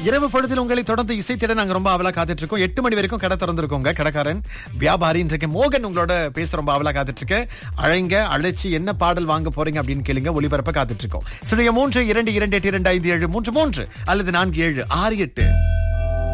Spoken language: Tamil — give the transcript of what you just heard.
இரவு பொழுதில் உங்களை தொடர்ந்து இசை தேட நாங்க ரொம்ப ஆவலா காத்துட்டு இருக்கோம். 8 மணி வரைக்கும் கடை திறந்திருக்கோங்க. கடைக்காரன் வியாபாரி இன்றைக்கு மோகன் உங்களோட பேச ரொம்ப ஆவலா காத்துட்டு இருக்கு. அழைங்க, அழைச்சி என்ன பாடல் வாங்க போறீங்க அப்படின்னு கேளுங்க. ஒளிபரப்ப காத்துட்டு இருக்கோம். 3 2 2 8 2 5 7 3 3 அல்லது 4 7 6 8.